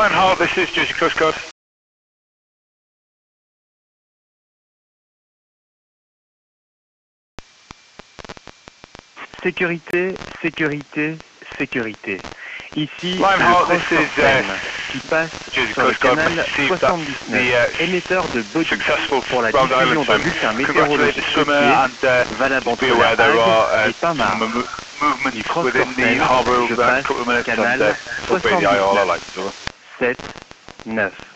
Lionheart, this is Jersey Coast Guard. Sécurité, sécurité, sécurité. Ici, Lionheart, le this is Transport qui passe Jersey sur le Coast Guard. canal Received that 79, émetteur de Body successful pour la Round diffusion Island d'un swim. bulletin Congratulate météorologique the swimmer côtier and valable be entre la aware there are Hague et Pinmar. some movements Du within the Transport harbour je over the next passe couple of minutes canal and obey the IOR lights. 7, 9.